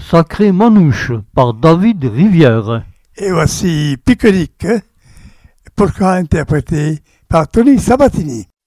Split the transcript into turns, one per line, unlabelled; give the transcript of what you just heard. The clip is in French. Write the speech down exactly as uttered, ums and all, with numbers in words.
Sacré Manouche par David Rivière.
Et voici Pique-Nique, pourquoi interprété par Tony Sabatini.